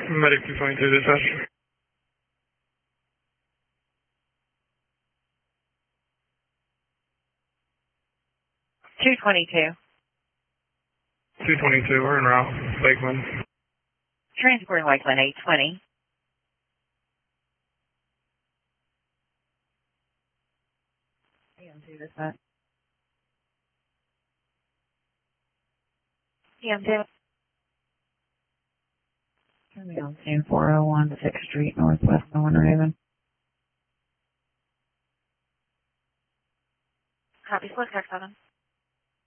Medic 222 dispatch. 222. 222, we're en route. Lakeland. Transporting Lakeland 820. AM2 dispatch. AM2. Turning on scene 401 6th Street, Northwest Northern Raven. Copy, split text 7.